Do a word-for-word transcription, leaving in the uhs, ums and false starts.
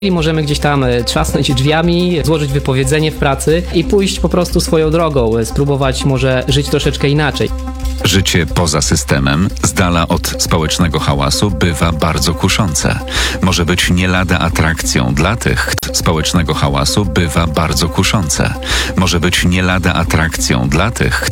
I możemy gdzieś tam trzasnąć drzwiami, złożyć wypowiedzenie w pracy i pójść po prostu swoją drogą, spróbować może żyć troszeczkę inaczej. Życie poza systemem, z dala od społecznego hałasu, bywa bardzo kuszące. Może być nie lada atrakcją dla tych, kto społecznego hałasu bywa bardzo kuszące. Może być nie lada atrakcją dla tych,